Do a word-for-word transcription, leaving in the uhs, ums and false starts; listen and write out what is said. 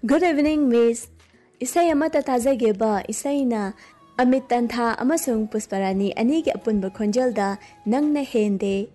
Good evening, Miss. Isay amata tajageba isayna Amit Tantha amasung Pusparani anigi apunba khonjelda nangna hende